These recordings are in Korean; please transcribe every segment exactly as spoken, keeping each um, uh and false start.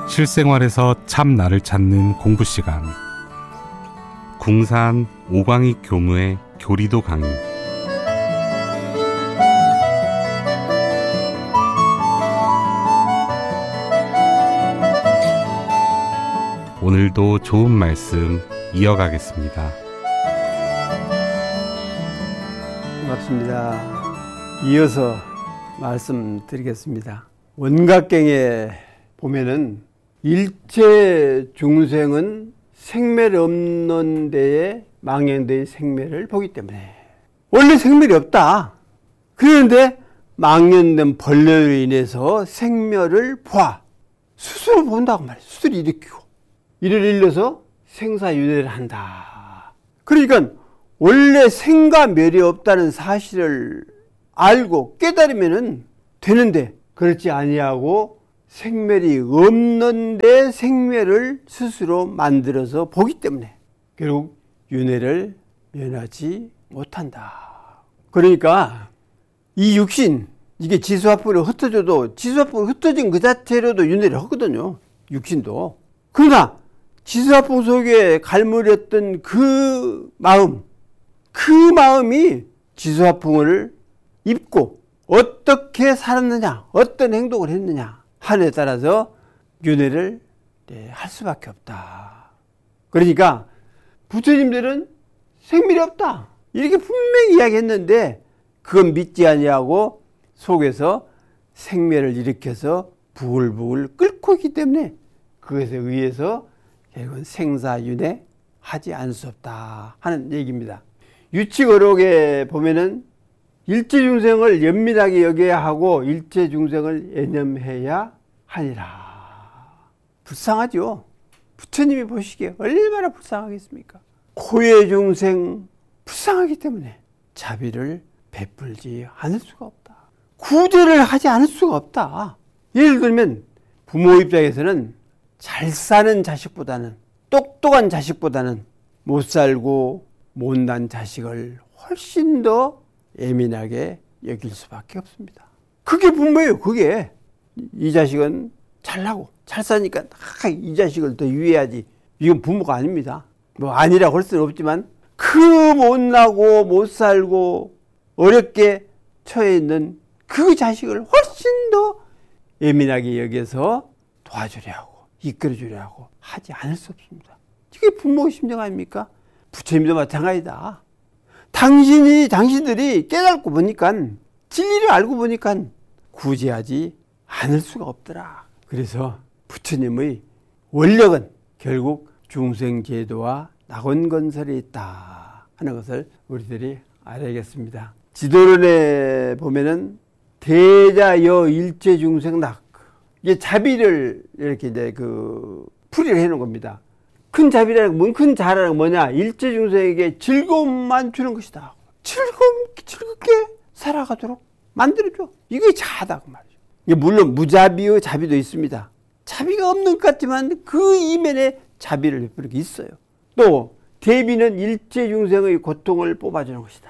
실생활에서 참 나를 찾는 공부 시간. 궁산 오광익 교무의 교리도 강의. 오늘도 좋은 말씀 이어가겠습니다. 반갑습니다. 이어서 말씀드리겠습니다. 원각경에 보면은 일체 중생은 생멸 없는 데에 망연대의 생멸을 보기 때문에 원래 생멸이 없다. 그런데 망연된 벌레로 인해서 생멸을 봐. 스스로 본다고 말이야. 스스로 일으키고 이를 일러서 생사윤회를 한다. 그러니까 원래 생과 멸이 없다는 사실을 알고 깨달으면 되는데 그렇지 아니하고 생멸이 없는데 생멸을 스스로 만들어서 보기 때문에 결국 윤회를 면하지 못한다. 그러니까 이 육신, 이게 지수화풍으로 흩어져도 지수화풍으로 흩어진 그 자체로도 윤회를 하거든요. 육신도. 그러나 지수화풍 속에 갈무렸던 그 마음, 그 마음이 지수화풍을 입고 어떻게 살았느냐, 어떤 행동을 했느냐 하늘에 따라서 윤회를 네, 할 수밖에 없다. 그러니까 부처님들은 생멸이 없다 이렇게 분명히 이야기했는데 그건 믿지 아니하고 속에서 생멸을 일으켜서 부글부글 끓고 있기 때문에 그것에 의해서 결국은 생사윤회 하지 않을 수 없다 하는 얘기입니다. 유치거록에 보면은 일체중생을 연민하게 여겨야 하고 일체중생을 애념해야 하니라. 불쌍하죠. 부처님이 보시기에 얼마나 불쌍하겠습니까? 고해 중생 불쌍하기 때문에 자비를 베풀지 않을 수가 없다. 구제를 하지 않을 수가 없다. 예를 들면 부모 입장에서는 잘 사는 자식보다는 똑똑한 자식보다는 못 살고 못난 자식을 훨씬 더 예민하게 여길 수밖에 없습니다. 그게 부모예요. 그게 이 자식은 잘나고 잘 사니까 아, 이 자식을 더 유해하지. 이건 부모가 아닙니다. 뭐 아니라고 할 수는 없지만 그 못나고 못 살고 어렵게 처해 있는 그 자식을 훨씬 더 예민하게 여겨서 도와주려 하고 이끌어주려 하고 하지 않을 수 없습니다. 이게 부모의 심정 아닙니까? 부처님도 마찬가지다. 당신이, 당신들이 깨닫고 보니까, 진리를 알고 보니까 구제하지 않을 수가 없더라. 그래서 부처님의 원력은 결국 중생제도와 낙원건설에 있다 하는 것을 우리들이 알아야겠습니다. 지도론에 보면은 대자여 일체중생낙, 이게 자비를 이렇게 이제 그 풀이를 해놓은 겁니다. 큰 자비라는 건 큰 자라는 건 뭐냐? 일체중생에게 즐거움만 주는 것이다. 즐겁게 즐겁게 살아가도록 만들어줘. 이게 자하다 그 말이죠. 이게 물론 무자비의 자비도 있습니다. 자비가 없는 것 같지만 그 이면에 자비를 베푸는 게 있어요. 또 대비는 일체중생의 고통을 뽑아주는 것이다.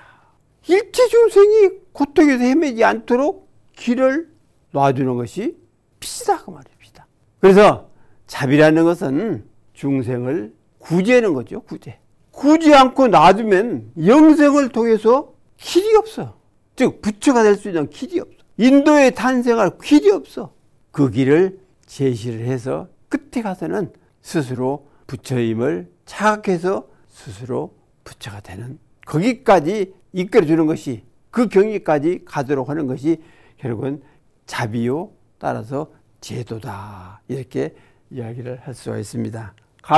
일체중생이 고통에서 헤매지 않도록 길을 놔주는 것이 빛이다 그 말이에요. 빛이다. 그래서 자비라는 것은 중생을 구제하는 거죠. 구제. 구제 않고 놔두면 영생을 통해서 길이 없어. 즉 부처가 될 수 있는 길이 없어. 인도에 탄생할 길이 없어. 그 길을 제시를 해서 끝에 가서는 스스로 부처임을 착각해서 스스로 부처가 되는 거기까지 이끌어주는 것이 그 경지까지 가도록 하는 것이 결국은 자비요 따라서 제도다 이렇게 이야기를 할 수가 있습니다.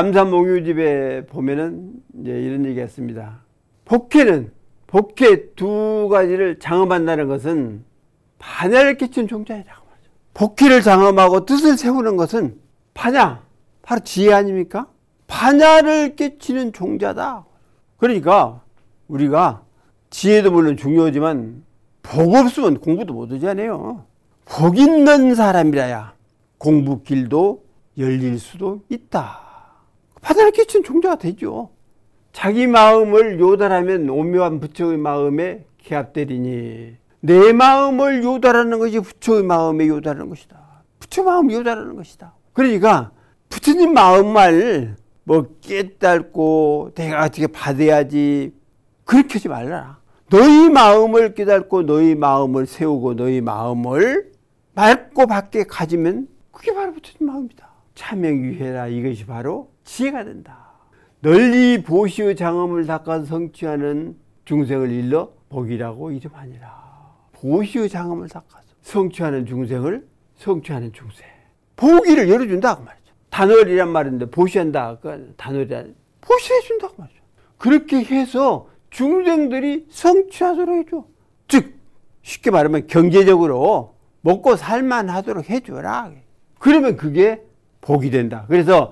감사몽유집에 보면은 이제 이런 얘기가 있습니다. 복회는 복회 두 가지를 장엄한다는 것은 반야를 끼친 종자이라고 말이죠. 복회를 장엄하고 뜻을 세우는 것은 반야, 바로 지혜 아닙니까? 반야를 끼치는 종자다. 그러니까 우리가 지혜도 물론 중요하지만 복 없으면 공부도 못하잖아요. 복 있는 사람이라야 공부 길도 열릴 수도 있다. 반야를 끼친 종자가 되죠. 자기 마음을 요달하면 오묘한 부처의 마음에 기합되리니 내 마음을 요달하는 것이 부처의 마음에 요달하는 것이다. 부처 마음을 요달하는 것이다. 그러니까 부처님 마음을 뭐 깨닫고 내가 어떻게 받아야지 그렇게 하지 말라. 너희 마음을 깨닫고 너희 마음을 세우고 너희 마음을 맑고 밝게 가지면 그게 바로 부처님 마음이다. 참여유해라. 이것이 바로 지혜가 된다. 널리 보시의 장엄을 닦아서 성취하는 중생을 일러 복이라고 이름하니라. 보시의 장엄을 닦아서 성취하는 중생을 성취하는 중생. 보기를 열어준다 그 말이죠. 단월이란 말인데 보시한다. 그 단월이란 보시해준다 그 말이죠. 그렇게 해서 중생들이 성취하도록 해줘. 즉 쉽게 말하면 경제적으로 먹고 살만하도록 해줘라. 그러면 그게 복이 된다. 그래서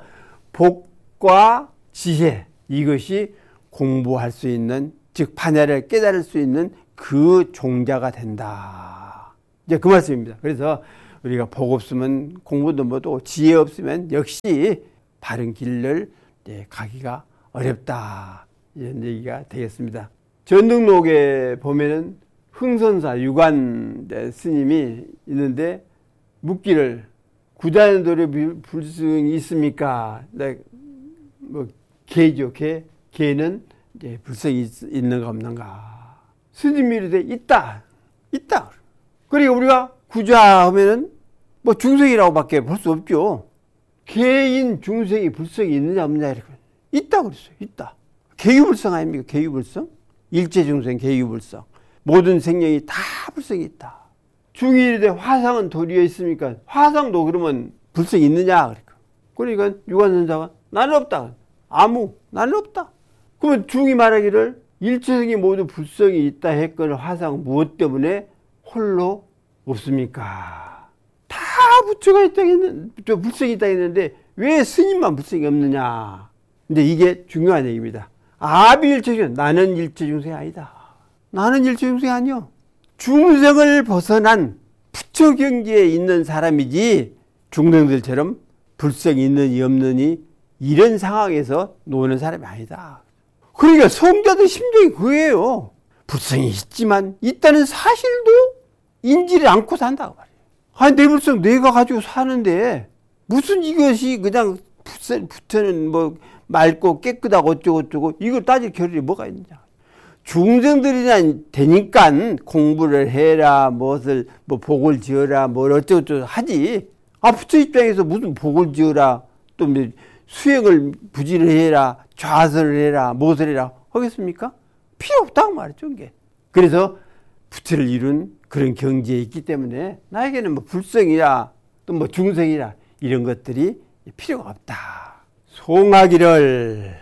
복과 지혜, 이것이 공부할 수 있는, 즉 반야를 깨달을 수 있는 그 종자가 된다. 이제 그 말씀입니다. 그래서 우리가 복 없으면 공부도 못하고 지혜 없으면 역시 바른 길을 가기가 어렵다. 이런 얘기가 되겠습니다. 전등록에 보면은 흥선사 유관 스님이 있는데 묻기를 구단도로 불승이 있습니까? 뭐 개죠. 개. 개는 이제 불성이 있는가 없는가. 스님이 이르되 있다. 있다. 그러니까 우리가 구자 하면은 뭐 중생이라고밖에 볼 수 없죠. 개인 중생이 불성이 있느냐 없느냐 이렇게. 있다 그랬어요. 있다. 개유불성 아닙니까? 개유불성. 일체 중생 개유불성. 모든 생명이 다 불성이 있다. 중일에 화상은 도리에 있습니까? 화상도 그러면 불성이 있느냐? 그러니까 유관선사가 나는 없다. 아무 나는 없다. 그러면 중이 말하기를 일체생이 모두 불성이 있다 했거늘 화상 무엇 때문에 홀로 없습니까? 다 부처가 있다 했는데 불성이 있다 했는데 왜 스님만 불성이 없느냐? 근데 이게 중요한 얘기입니다. 아비 일체중 나는 일체중생이 아니다. 나는 일체중생이 아니요. 중생을 벗어난 부처 경지에 있는 사람이지 중생들처럼 불성이 있느니 없느니 이런 상황에서 노는 사람이 아니다. 그러니까 성자들 심정이 그거예요. 불성이 있지만 있다는 사실도 인지를 않고 산다고 말이에요. 아니 내 불성 내가 가지고 사는데 무슨 이것이 그냥 부처는 뭐 맑고 깨끗하고 어쩌고 어쩌고 이걸 따질 겨를이 뭐가 있느냐. 중생들이나 되니까 공부를 해라, 무엇을, 뭐, 복을 지어라, 뭘 어쩌고저쩌고 하지. 아, 부처 입장에서 무슨 복을 지어라, 또 뭐 수행을 부지를 해라, 좌설을 해라, 무엇을 해라, 하겠습니까? 필요 없다고 말했죠, 이게. 그래서 부처를 이룬 그런 경지에 있기 때문에 나에게는 뭐 불성이라, 또 뭐 중생이라, 이런 것들이 필요가 없다. 송하기를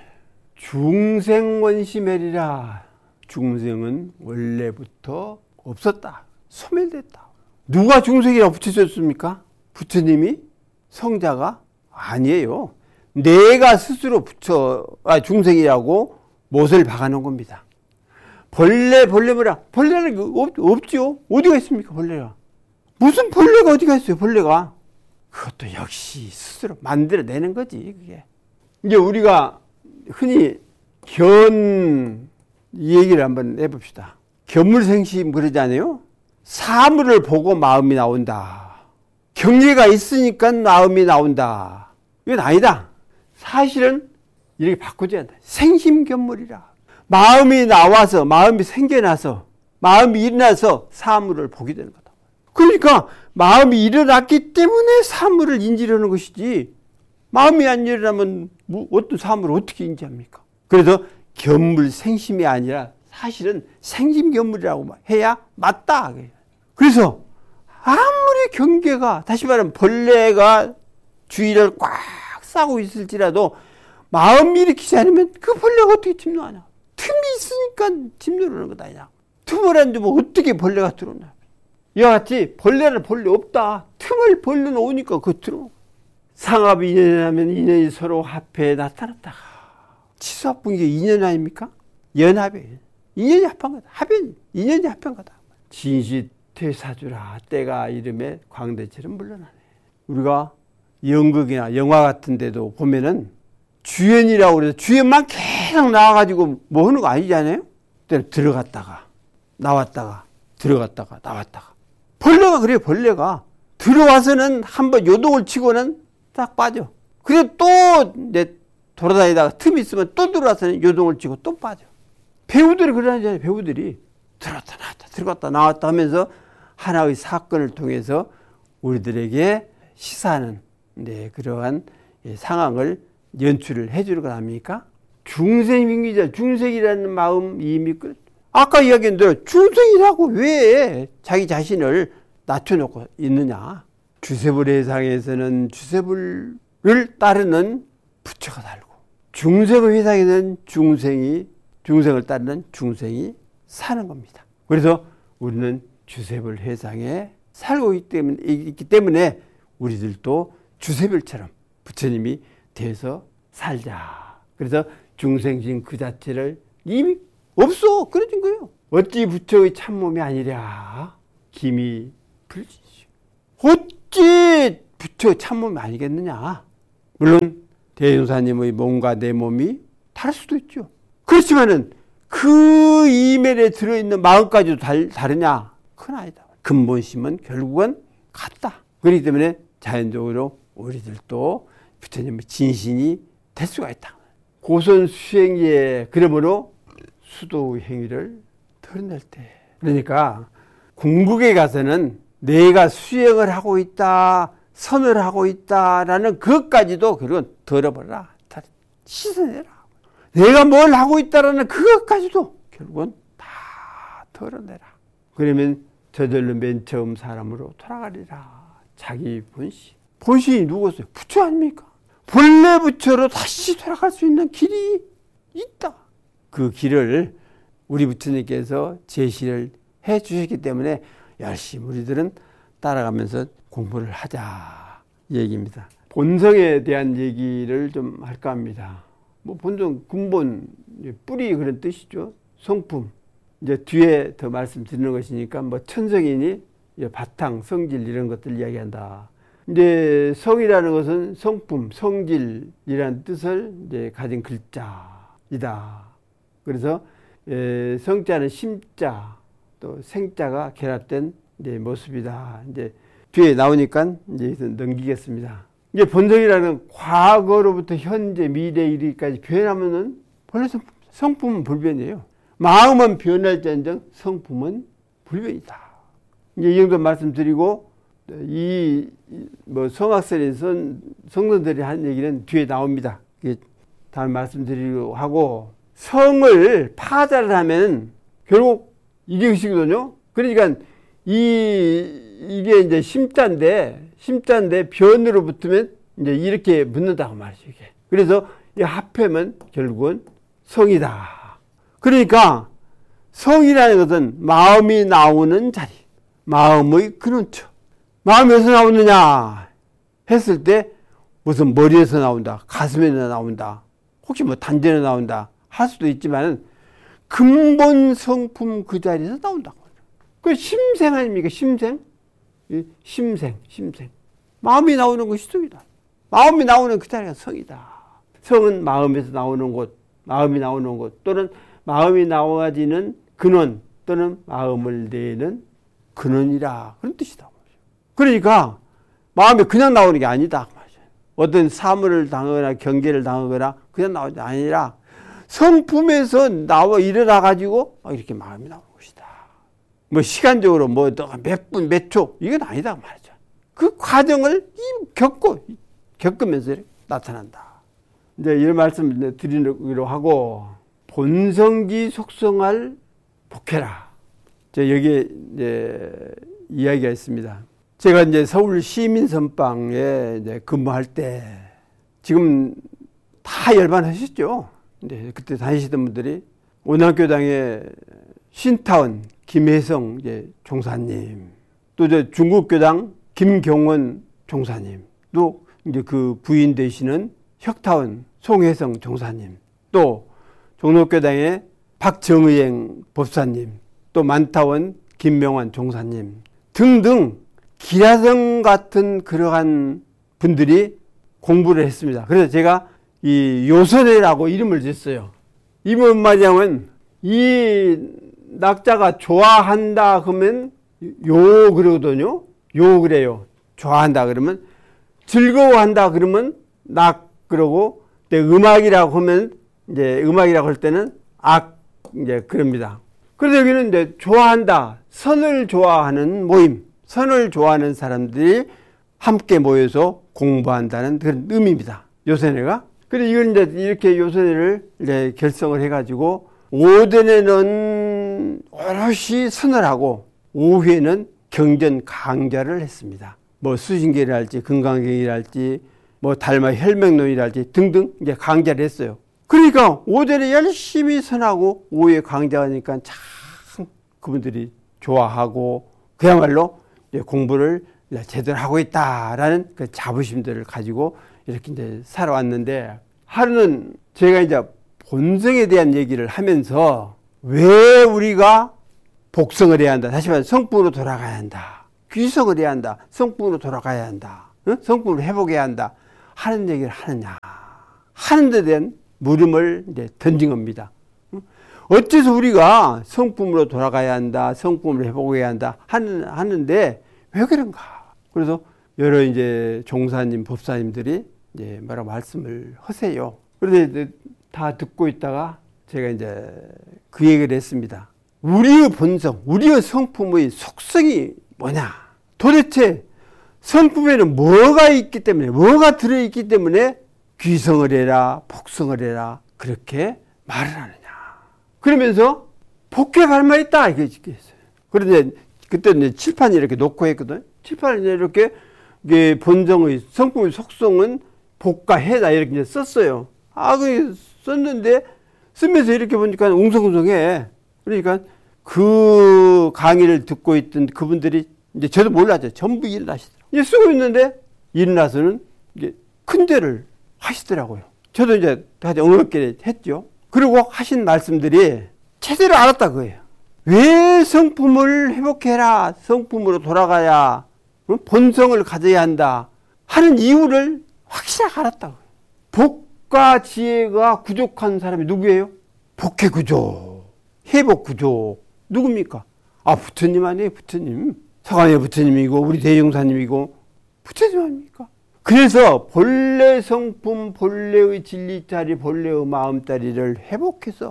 중생원심해리라. 중생은 원래부터 없었다. 소멸됐다. 누가 중생이라고 붙이셨습니까? 부처님이? 성자가? 아니에요. 내가 스스로 부처, 아, 중생이라고 못을 박아놓은 겁니다. 벌레, 벌레 뭐라? 벌레는 없, 없죠. 어디가 있습니까, 벌레가? 무슨 벌레가 어디가 있어요, 벌레가? 그것도 역시 스스로 만들어내는 거지, 그게. 이제 우리가 흔히 견, 이 얘기를 한번 해봅시다. 견물생심 그러잖아요. 사물을 보고 마음이 나온다. 경계가 있으니까 마음이 나온다. 이건 아니다. 사실은 이렇게 바꾸지 않다. 생심견물이라. 마음이 나와서, 마음이 생겨나서, 마음이 일어나서 사물을 보게 되는 거다. 그러니까 마음이 일어났기 때문에 사물을 인지하는 것이지, 마음이 안 일어나면 어떤 사물을 어떻게 인지합니까? 그래서 견물생심이 아니라 사실은 생심견물이라고 해야 맞다. 그래서 아무리 경계가, 다시 말하면 벌레가 주위를 꽉 싸고 있을지라도 마음 일으키지 않으면 그 벌레가 어떻게 침노하냐. 틈이 있으니까 침노하는 거다. 그냥. 틈을 안 두면 어떻게 벌레가 들어오냐. 이와 같이 벌레는 벌레 없다. 틈을 벌려 놓으니까 그 들어. 상합이 인연하면 인연이 서로 합해 나타났다가 치수합분계 인연 아닙니까? 연합이에요. 인연이 합한 거다. 합연, 인연이 합한 거다. 진시 퇴사주라. 때가 이름에 광대처럼 물러나네. 우리가 연극이나 영화 같은 데도 보면은 주연이라고 그래서 주연만 계속 나와가지고 뭐 하는 거 아니잖아요? 들어갔다가 나왔다가 들어갔다가 나왔다가. 벌레가 그래요. 벌레가. 들어와서는 한번 요동을 치고는 딱 빠져. 그리고 또 이제 돌아다니다가 틈이 있으면 또 들어와서 요동을 치고 또 빠져. 배우들이 그러잖아요. 배우들이 들어갔다 나왔다 들어갔다 나왔다 하면서 하나의 사건을 통해서 우리들에게 시사하는 네, 그러한 상황을 연출을 해주는 거 아닙니까? 중생민기자, 중생이라는 마음 이미 끝. 아까 이야기한 대로 중생이라고 왜 자기 자신을 낮춰놓고 있느냐? 주세불 회상에서는 주세불을 따르는 부처가 달고, 중생의 회상에는 중생이 중생을 따르는 중생이 사는 겁니다. 그래서 우리는 주세불 회상에 살고 있기 때문에, 있기 때문에 우리들도 주세불처럼 부처님이 돼서 살자. 그래서 중생심 그 자체를 이미 없어. 그러진 거예요. 어찌 부처의 참몸이 아니랴. 김이 불지시. 어찌 부처의 참몸이 아니겠느냐. 물론 대종사님의 몸과 내 몸이 다를 수도 있죠. 그렇지만은 그 이면에 들어있는 마음까지도 달, 다르냐? 그건 아니다. 근본심은 결국은 같다. 그렇기 때문에 자연적으로 우리들도 부처님의 진신이 될 수가 있다. 고선수행에 그러므로 수도 행위를 드러낼 때. 그러니까 궁극에 가서는 내가 수행을 하고 있다, 선을 하고 있다라는 그것까지도 그건 덜어버려라. 다 씻어내라. 내가 뭘 하고 있다라는 그것까지도 결국은 다 덜어내라. 그러면 저절로 맨 처음 사람으로 돌아가리라. 자기 본신. 본신이 누구였어요? 부처 아닙니까? 본래 부처로 다시 돌아갈 수 있는 길이 있다. 그 길을 우리 부처님께서 제시를 해 주셨기 때문에 열심히 우리들은 따라가면서 공부를 하자 얘기입니다. 본성에 대한 얘기를 좀 할까 합니다. 뭐 본성, 근본, 뿌리 그런 뜻이죠. 성품. 이제 뒤에 더 말씀드리는 것이니까 뭐 천성이니 바탕, 성질 이런 것들 이야기한다. 이제 성이라는 것은 성품, 성질이라는 뜻을 이제 가진 글자이다. 그래서 에, 성자는 심자, 또 생자가 결합된 이제 모습이다. 이제 뒤에 나오니까 이제 넘기겠습니다. 이제 본성이라는 과거로부터 현재, 미래, 이르기까지 변하면은 본래 성품, 성품은 불변이에요. 마음은 변할지언정 성품은 불변이다. 이제 이 정도 말씀드리고 이 뭐 성악설의 선 성도들이 한 얘기는 뒤에 나옵니다. 다음 말씀드리려고 하고 성을 파자를 하면 결국 이게 의식이거든요. 그러니까 이 이게 이제 심자인데 심자인데 변으로 붙으면 이제 이렇게 붙는다고 말이죠. 이게. 그래서 이 합하면 결국은 성이다. 그러니까 성이라는 것은 마음이 나오는 자리, 마음의 근원처. 마음이 어디서 나오느냐 했을 때 무슨 머리에서 나온다, 가슴에서 나온다, 혹시 뭐 단전에 나온다 할 수도 있지만 근본 성품 그 자리에서 나온다고. 그 심생 아닙니까? 심생? 심생, 심생. 마음이 나오는 것이 성이다. 마음이 나오는 그 자리가 성이다. 성은 마음에서 나오는 곳, 마음이 나오는 곳, 또는 마음이 나와지는 근원, 또는 마음을 내는 근원이라 그런 뜻이다. 그러니까 마음이 그냥 나오는 게 아니다. 어떤 사물을 당하거나 경계를 당하거나 그냥 나오는 게 아니라 성품에서 나와 일어나 가지고 이렇게 마음이 나오는 것이다. 뭐 시간적으로 뭐 몇 분, 몇 초 이건 아니다 말이죠. 그 과정을 겪고 겪으면서 나타난다. 이제 이런 말씀 드리기로 하고 본성기 속성할 복해라. 제 여기에 이제 이야기가 있습니다. 제가 이제 서울 시민선방에 이제 근무할 때 지금 다 열반하셨죠. 근데 그때 다니시던 분들이 원학교당의 신타원 김혜성 이제 종사님, 또 이제 중국교당 김경원 종사님, 또 이제 그 부인 되시는 혁타원 송혜성 종사님, 또 종로교당의 박정의행 법사님, 또 만타원 김명환 종사님 등등 기라성 같은 그러한 분들이 공부를 했습니다. 그래서 제가 이 요선회라고 이름을 줬어요. 이 뭔 말이냐면 이 낙자가 좋아한다 그러면 요 그러거든요. 요 그래요. 좋아한다 그러면 즐거워한다 그러면 낙 그러고, 음악이라고 하면 이제 음악이라고 할 때는 악 이제 그럽니다. 그래서 여기는 이제 좋아한다, 선을 좋아하는 모임, 선을 좋아하는 사람들이 함께 모여서 공부한다는 그런 의미입니다. 요선회가. 그래서 이걸 이제 이렇게 요선회를 이제 결성을 해가지고 오전에는 오롯이 선을 하고 오후에는 경전 강좌를 했습니다. 뭐 수신계랄지 건강경이랄지 뭐 달마 혈맥론이랄지 등등 이제 강좌를 했어요. 그러니까 오전에 열심히 선하고 오후에 강좌하니까 참 그분들이 좋아하고 그야말로 이제 공부를 제대로 하고 있다라는 그 자부심들을 가지고 이렇게 이제 살아왔는데, 하루는 제가 이제 본성에 대한 얘기를 하면서 왜 우리가 복성을 해야 한다, 다시 말해 성품으로 돌아가야 한다, 귀성을 해야 한다, 성품으로 돌아가야 한다, 응? 성품을 회복해야 한다 하는 얘기를 하느냐 하는 데 대한 물음을 이제 던진 겁니다. 어째서 우리가 성품으로 돌아가야 한다, 성품을 회복해야 한다 하는, 하는데 왜 그런가? 그래서 여러 이제 종사님, 법사님들이 이제 뭐라고 말씀을 하세요. 그런데 다 듣고 있다가 제가 이제 그 얘기를 했습니다. 우리의 본성, 우리의 성품의 속성이 뭐냐? 도대체 성품에는 뭐가 있기 때문에, 뭐가 들어있기 때문에 귀성을 해라, 복성을 해라 그렇게 말을 하느냐. 그러면서 복귀에 발말있다 이렇게 했어요. 그런데 그때 이제 칠판이 이렇게 놓고 했거든. 칠판에 이렇게 이게 본성의 성품의 속성은 복과 해다 이렇게 이제 썼어요. 아, 그 썼는데 쓰면서 이렇게 보니까 웅성웅성해. 그러니까 그 강의를 듣고 있던 그분들이 이제 저도 몰랐죠. 전부 일어나시더라고요. 이제 쓰고 있는데 일어나서는 이제 큰 죄를 하시더라고요. 저도 이제 다시 엉겁게 했죠. 그리고 하신 말씀들이 제대로 알았다 그거예요. 왜 성품을 회복해라, 성품으로 돌아가야 본성을 가져야 한다 하는 이유를 확실하게 알았다고요. 복과 지혜가 부족한 사람이 누구예요? 복회 구조, 회복 구조 누굽니까? 아, 부처님 아니에요. 부처님. 서강의 부처님이고 우리 대종사님이고 부처님 아닙니까? 그래서 본래 성품, 본래의 진리자리, 본래의 마음자리를 회복해서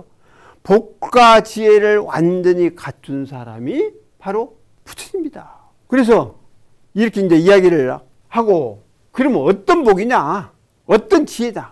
복과 지혜를 완전히 갖춘 사람이 바로 부처님입니다. 그래서 이렇게 이제 이야기를 하고, 그러면 어떤 복이냐? 어떤 지혜다?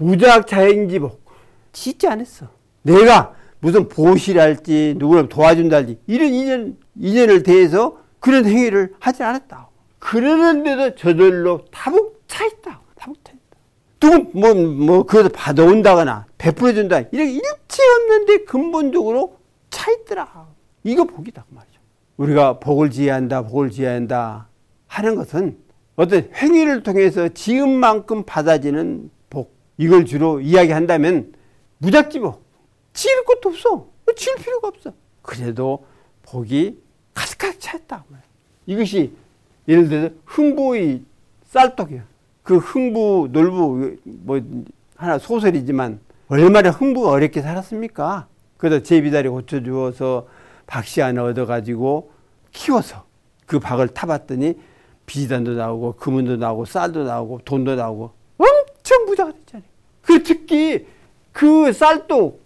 무작자행지복. 짓지 않았어. 내가 무슨 보시랄지, 누구를 도와준다 할지, 이런 인연, 인연을 대해서 그런 행위를 하지 않았다. 그러는데도 저절로 타복 차 있다. 타복 차 있다. 누구, 뭐, 뭐, 그것을 받아온다거나, 베풀어준다. 이렇게 일체 없는데 근본적으로 차 있더라. 이거 복이다. 그 말이죠. 우리가 복을 지어야 한다, 복을 지어야 한다 하는 것은 어떤 행위를 통해서 지은 만큼 받아지는 복. 이걸 주로 이야기한다면 무작지복. 지을 것도 없어. 지을 필요가 없어. 그래도 복이 가득가득 차 있다. 이것이 예를 들어서 흥부의 쌀떡이야. 그 흥부, 놀부, 뭐, 하나 소설이지만, 얼마나 흥부가 어렵게 살았습니까? 그래서 제비다리 고쳐주어서 박씨 하나 얻어가지고 키워서 그 박을 타봤더니 비단도 나오고, 금은도 나오고, 쌀도 나오고, 돈도 나오고, 엄청 부자가 됐잖아요. 그 특히 그 쌀떡,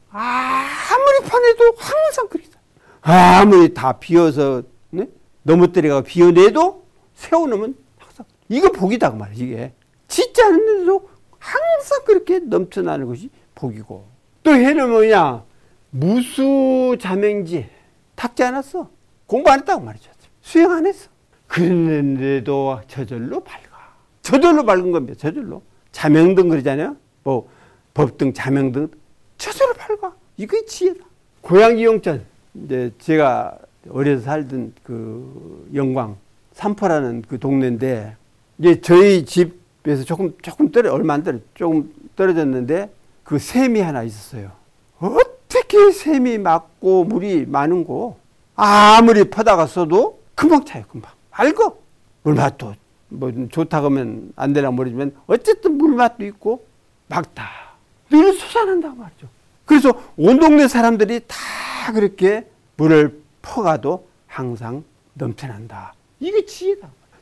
아무리 파내도 항상 그랬어. 아무리 다 비워서, 네? 넘어뜨려가 비워내도 세워놓으면 항상, 이거 복이다. 그 말이야, 이게. 짓지 않는데도 항상 그렇게 넘쳐나는 것이 복이고. 또 해는 뭐냐? 무수자맹지. 닦지 않았어. 공부 안 했다고 말이죠. 수행 안 했어. 그런데도 저절로 밝아. 저절로 밝은 겁니다. 저절로. 자명등 그러잖아요. 뭐 법등, 자명등. 저절로 밝아. 이게 지혜다. 고향 이용천. 이제 제가 어려서 살던 그 영광 삼포라는 그 동네인데, 이제 저희 집에서 조금 조금 떨어 얼마 안 떨어 조금 떨어졌는데 그 샘이 하나 있었어요. 어떻게 샘이 맑고 물이 많은 거 아무리 퍼다가 써도 금방 차요. 금방 알고 물맛도 뭐 좋다 그러면 안 되나 모르지만 어쨌든 물맛도 있고 맑다. 늘 솟아난다고 말이죠. 그래서 온 동네 사람들이 다 그렇게 물을 퍼가도 항상 넘쳐난다. 이게 지혜다.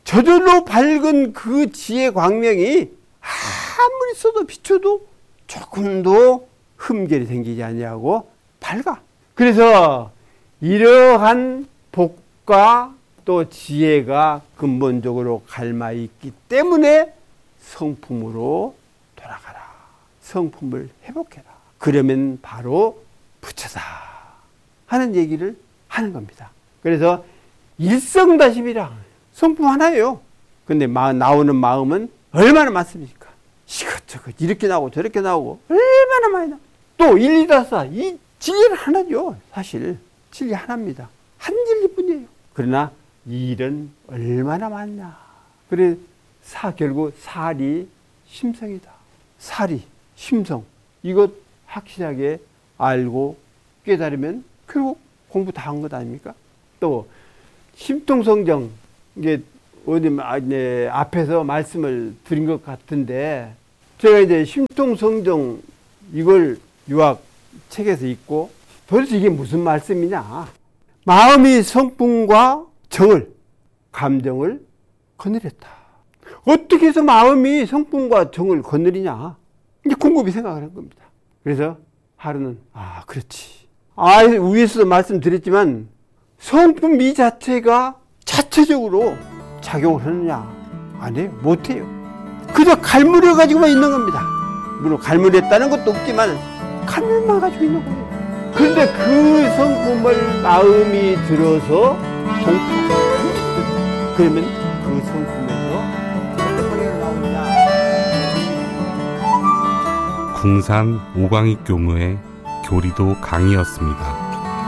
저절로 밝은 그 지혜 광명이 아무리 써도 비춰도 조금도 흠결이 생기지 아니하고 밝아. 그래서 이러한 복과 또 지혜가 근본적으로 갈마 있기 때문에 성품으로 돌아가라. 성품을 회복해라. 그러면 바로 부처다 하는 얘기를 하는 겁니다. 그래서 일성다심이라 성품 하나예요. 근데 나오는 마음은 얼마나 많습니까? 이것저것 이렇게 나오고 저렇게 나오고 얼마나 많이 나오고 또 일, 이, 다, 사 이 진리는 하나죠. 사실 진리 하나입니다. 한 진리뿐이에요. 그러나 일은 얼마나 많냐. 그래 사 결국 살이 심성이다. 살이 심성 이것 확실하게 알고 깨달으면 결국 공부 다 한 것 아닙니까? 또 심통성정 이게 어디 네, 앞에서 말씀을 드린 것 같은데 제가 이제 심통성정 이걸 유학 책에서 읽고 도대체 이게 무슨 말씀이냐? 마음이 성품과 정을 감정을 거느렸다. 어떻게 해서 마음이 성품과 정을 거느리냐? 이제 궁금히 생각을 한 겁니다. 그래서 하루는 아 그렇지. 아 위에서도 말씀드렸지만 성품 이 자체가 자체적으로 작용을 하느냐? 안 해요. 못 해요. 그저 갈무려 가지고만 있는 겁니다. 물론 갈무렸다는 것도 없지만 갈물만 가지고 있는 거예요. 그런데 그 성품을 마음이 들어서 동품을 그러면 그 성품에서 어떻게 나오느냐? 궁산 오광익 교무의 교리도 강의였습니다.